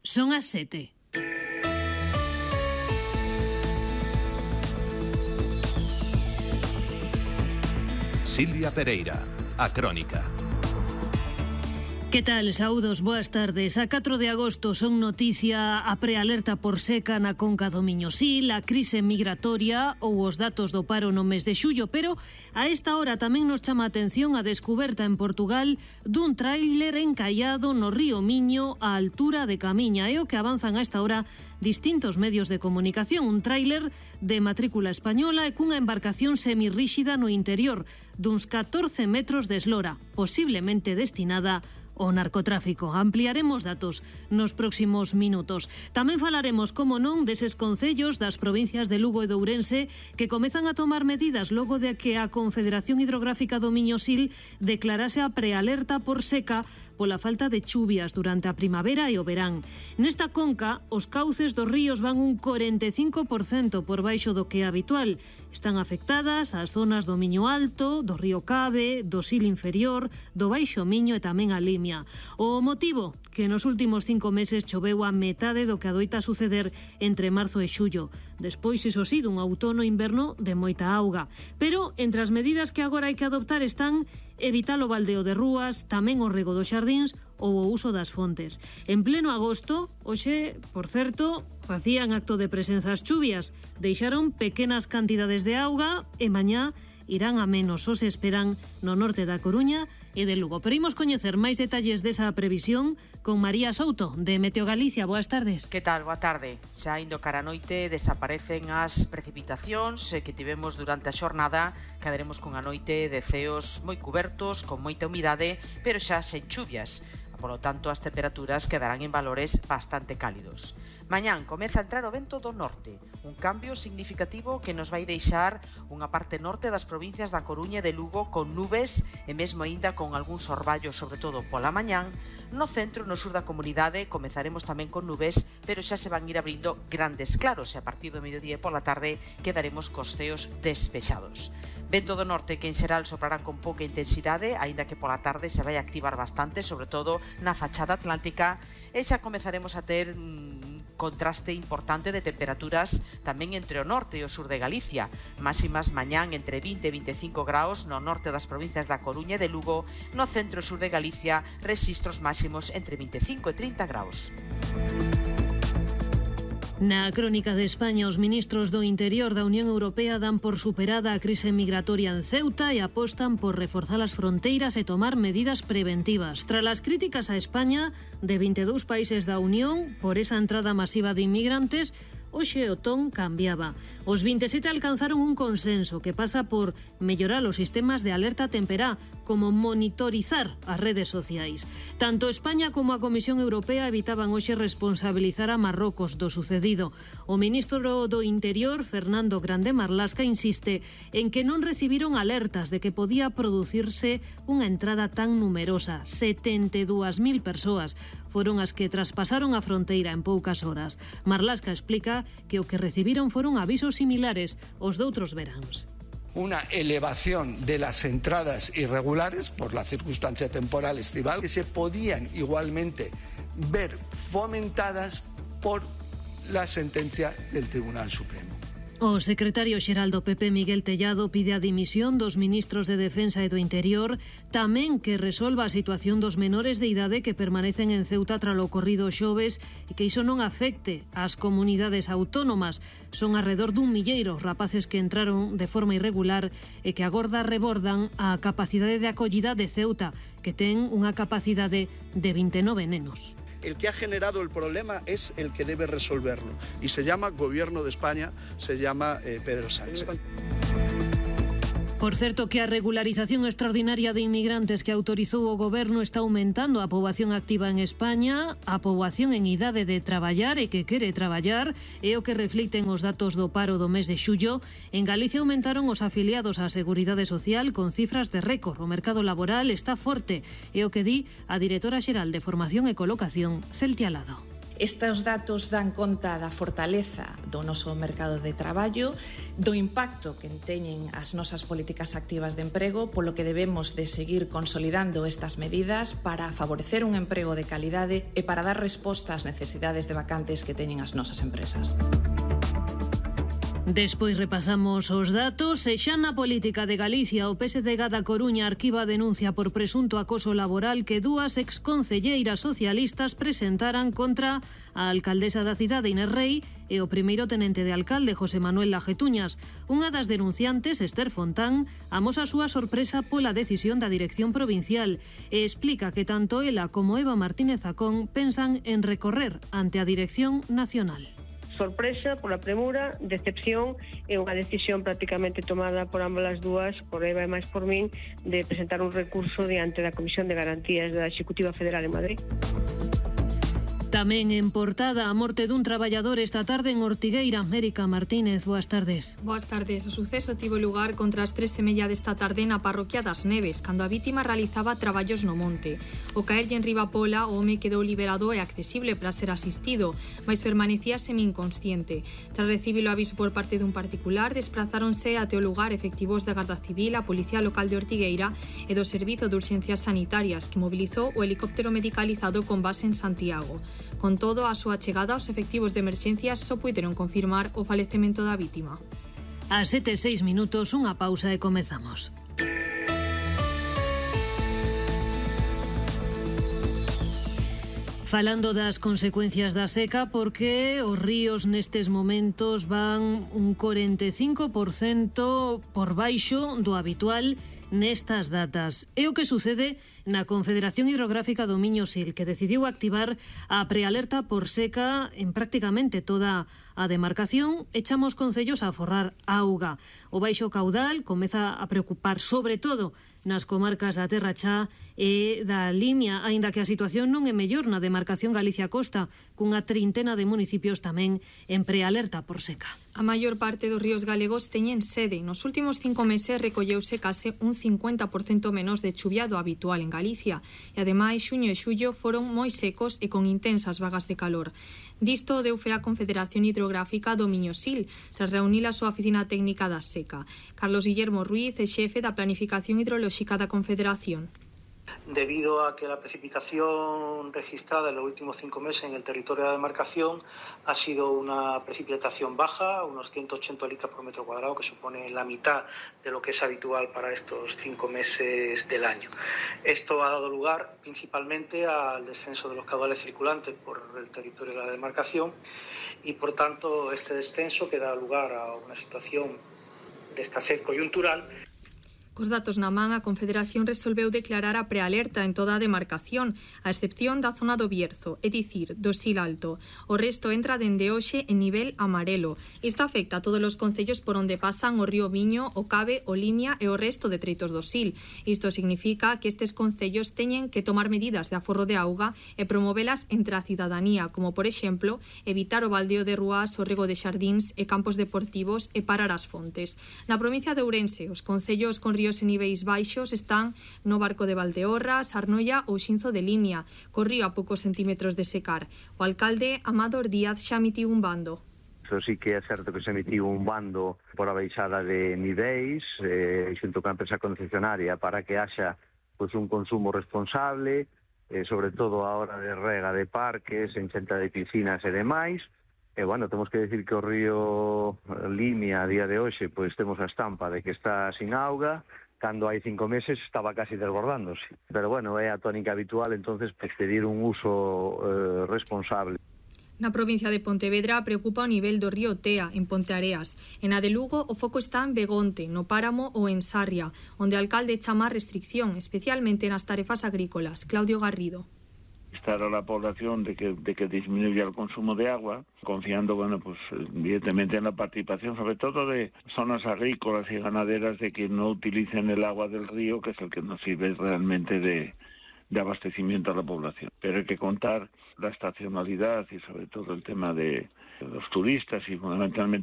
Son as 7. Silvia Pereira, a Crónica. Que tal? Saúdos, boas tardes. A 4 de agosto son noticia a prealerta por seca na conca do Miño-Sil, a crise migratoria ou os datos do paro no mes de xullo, pero a esta hora tamén nos chama a atención a descuberta en Portugal dun tráiler encallado no río Miño á altura de Camiña. É o que avanzan a esta hora distintos medios de comunicación. Un tráiler de matrícula española e cunha embarcación semirríxida no interior duns 14 metros de eslora, posiblemente destinada ao narcotráfico. Ampliaremos datos nos próximos minutos. Tamén falaremos, como non, deses concellos das provincias de Lugo e de Ourense que comezan a tomar medidas logo de que a Confederación Hidrográfica do Miño-Sil declarase a prealerta por seca pola falta de chuvias durante a primavera e o verán. Nesta conca, os cauces dos ríos van un 45% por baixo do que é habitual. Están afectadas as zonas do Miño Alto, do río Cabe, do Sil inferior, do Baixo Miño e tamén a Limia. O motivo, que nos últimos 5 meses choveu a metade do que adoita suceder entre marzo e xullo. Despois, iso sí, dun outono e inverno de moita auga. Pero, entre as medidas que agora hai que adoptar están evitar o baldeo de rúas, tamén o rego dos xardíns ou o uso das fontes. En pleno agosto, hoxe, por certo, facían acto de presenza as chuvias, deixaron pequenas cantidades de auga e mañá irán a menos, os esperan no norte da Coruña e de Lugo. Pero imos coñecer máis detalles desa previsión con María Souto, de Meteo Galicia. Boas tardes. Que tal? Boa tarde. Xa indo cara a noite desaparecen as precipitacións que tivemos durante a xornada. Quedaremos cunha noite de ceos moi cubertos, con moita humidade, pero xa sen chuvias. Por lo tanto, as temperaturas quedarán en valores bastante cálidos. Mañán comeza a entrar o vento do norte, un cambio significativo que nos vai deixar unha parte norte das provincias da Coruña e de Lugo con nubes e mesmo aínda con algúns orballos, sobre todo pola mañán. No centro e no sur da comunidade comezaremos tamén con nubes, pero xa se van ir abrindo grandes claros e a partir do mediodía e pola tarde quedaremos cos ceos despexados. Vento do norte que en xeral soprará con pouca intensidade, aínda que pola tarde se vai activar bastante, sobre todo na fachada atlántica, e xa comezaremos a ter contraste importante de temperaturas tamén entre o norte e o sur de Galicia. Máximas mañán entre 20 e 25 graus no norte das provincias da Coruña e de Lugo, no centro e sur de Galicia, rexistros máximos entre 25 e 30 graus. Na Crónica de España, os ministros do Interior da Unión Europea dan por superada a crise migratoria en Ceuta e apostan por reforzar as fronteiras e tomar medidas preventivas. Tras as críticas a España de 22 países da Unión por esa entrada masiva de inmigrantes, hoxe o ton cambiaba. Os 27 alcanzaron un consenso que pasa por mellorar os sistemas de alerta temperá, como monitorizar as redes sociais. Tanto España como a Comisión Europea evitaban hoxe responsabilizar a Marrocos do sucedido. O ministro do Interior, Fernando Grande Marlaska, insiste en que non recibiron alertas de que podía producirse unha entrada tan numerosa. 72.000 persoas foron as que traspasaron a fronteira en poucas horas. Marlaska explica que o que recibiron foron avisos similares aos doutros veráns. Una elevación de las entradas irregulares por la circunstancia temporal estival que se podían igualmente ver fomentadas por la sentencia del Tribunal Supremo. O secretario xeral do PP, Miguel Tellado, pide a dimisión dos ministros de Defensa e do Interior, tamén que resolva a situación dos menores de idade que permanecen en Ceuta tras o ocorrido xoves e que iso non afecte ás comunidades autónomas. Son alrededor dun milleiro rapaces que entraron de forma irregular e que agora rebordan a capacidade de acollida de Ceuta, que ten unha capacidade de 29 nenos. El que ha generado el problema es el que debe resolverlo. Y se llama Gobierno de España, se llama Pedro Sánchez. Por certo, que a regularización extraordinaria de inmigrantes que autorizou o Goberno está aumentando a poboación activa en España, a poboación en idade de traballar e que quere traballar, é o que reflicten os datos do paro do mes de xullo. En Galicia aumentaron os afiliados á Seguridade Social con cifras de récord. O mercado laboral está forte, é o que di a directora xeral de Formación e Colocación, Celtia Lado. Estes datos dan conta da fortaleza do noso mercado de traballo, do impacto que teñen as nosas políticas activas de emprego, polo que debemos de seguir consolidando estas medidas para favorecer un emprego de calidade e para dar resposta ás necesidades de vacantes que teñen as nosas empresas. Despois repasamos os datos e xa na política de Galicia o PSDG da Coruña arquiva a denuncia por presunto acoso laboral que dúas exconcelleiras socialistas presentaran contra a alcaldesa da cidade Inés Rei e o primeiro tenente de alcalde José Manuel Lajetuñas. Unha das denunciantes, Esther Fontán, amosa a súa sorpresa pola decisión da dirección provincial e explica que tanto ela como Eva Martínez Zacón pensan en recorrer ante a dirección nacional. Sorpresa pola premura, decepción e unha decisión prácticamente tomada por ambas as dúas, por Eva e máis por min, de presentar un recurso diante da Comisión de Garantías da Executiva Federal en Madrid. Tamén en portada a morte dun traballador esta tarde en Ortigueira. América Martínez, boas tardes. Boas tardes. O suceso tivo lugar contra as 3:30 desta tarde na parroquia das Neves, cando a vítima realizaba traballos no monte. O caerlle en riba pola, o home quedou liberado e accesible para ser asistido, mas permanecía semi-inconsciente. Tras recibir o aviso por parte dun particular, desplazáronse até o lugar efectivos da Garda Civil, a Policía Local de Ortigueira e do Servizo de Urxencias Sanitarias, que mobilizou o helicóptero medicalizado con base en Santiago. Con todo, a súa chegada aos efectivos de emerxencias só puideron confirmar o falecemento da vítima. A 7:06, unha pausa e comezamos. Falando das consecuencias da seca, porque os ríos nestes momentos van un 45% por baixo do habitual nestas datas. É o que sucede na Confederación Hidrográfica do Miño-Sil, que decidiu activar a prealerta por seca en prácticamente toda a demarcación e chama os concellos a aforrar auga. O baixo caudal comeza a preocupar sobre todo nas comarcas da Terra Chá e da Limia, aínda que a situación non é mellor na demarcación Galicia-Costa, cunha trintena de municipios tamén en prealerta por seca. A maior parte dos ríos galegos teñen sede. Nos últimos 5 meses recolleuse case un 50% menos de chuvia do habitual en Galicia e ademais xuño e xullo foron moi secos e con intensas vagas de calor. Disto deu fe a Confederación Hidrográfica do Miño-Sil tras reunir a súa oficina técnica da seca. Carlos Guillermo Ruiz é xefe da Planificación Hidrolóxica da Confederación. Debido a que la precipitación registrada en los últimos 5 meses en el territorio de la demarcación ha sido una precipitación baja, unos 180 litros por metro cuadrado, que supone la mitad de lo que es habitual para estos 5 meses del año. Esto ha dado lugar principalmente al descenso de los caudales circulantes por el territorio de la demarcación y, por tanto, este descenso que da lugar a una situación de escasez coyuntural. Cos datos na man, a Confederación resolveu declarar a prealerta en toda a demarcación, a excepción da zona do Bierzo, é dicir, do Sil Alto. O resto entra dende hoxe en nivel amarelo. Isto afecta a todos os concellos por onde pasan o río Miño, o Cabe, o Limia e o resto de treitos do Sil. Isto significa que estes concellos teñen que tomar medidas de aforro de auga e promovelas entre a cidadanía, como, por exemplo, evitar o baldeo de rúas, o rego de xardíns e campos deportivos e parar as fontes. Na provincia de Ourense, os concellos con ríos en niveis baixos están no Barco de Valdeorras, Arnoia ou Xinzo de Limia, co río a poucos centímetros de secar. O alcalde Amador Díaz xa emitiu un bando. Iso sí que é certo que se emitiu un bando por a baixada de niveis xunto con a empresa concesionaria para que haxa un consumo responsable, sobre todo a hora de rega de parques, enchenta de piscinas e demais. E, bueno, temos que decir que o río Limia a día de hoxe temos a estampa de que está sin auga, cando hai 5 meses estaba casi desbordándose. Pero, bueno, é a tónica habitual, entonces pedir un uso responsable. Na provincia de Pontevedra preocupa o nivel do río Tea, en Ponteareas. En a de Lugo, o foco está en Begonte, no Páramo ou en Sarria, onde o alcalde chama a restricción, especialmente nas tarefas agrícolas. Claudio Garrido. Instar a la población de que disminuya el consumo de agua, confiando, evidentemente en la participación, sobre todo de zonas agrícolas y ganaderas, de que no utilicen el agua del río, que es el que nos sirve realmente de abastecimiento a la población. Pero hay que contar la estacionalidad y sobre todo el tema de los turistas y fundamentalmente